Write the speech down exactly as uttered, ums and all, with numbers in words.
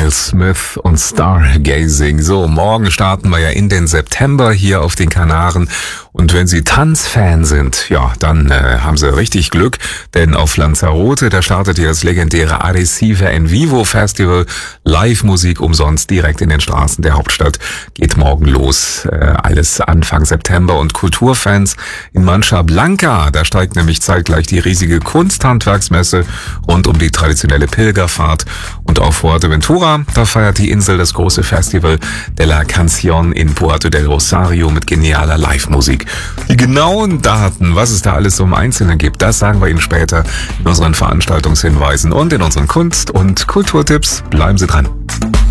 Miles Smith und Stargazing. So, morgen starten wir ja in den September hier auf den Kanaren. Und wenn Sie Tanzfan sind, ja, dann äh, haben Sie richtig Glück, denn auf Lanzarote, da startet hier das legendäre Arrecife en Vivo Festival. Live-Musik umsonst direkt in den Straßen der Hauptstadt. Geht morgen los. Äh, alles Anfang September. Und Kulturfans in Mancha Blanca, da steigt nämlich zeitgleich die riesige Kunsthandwerksmesse rund um die traditionelle Pilgerfahrt. Und auf Fuerteventura, da feiert die Insel das große Festival de la Canción in Puerto del Rosario mit genialer Live-Musik. Die genauen Daten, was es da alles so im Einzelnen gibt, das sagen wir Ihnen später in unseren Veranstaltungshinweisen und in unseren Kunst- und Kulturtipps. Bleiben Sie dran.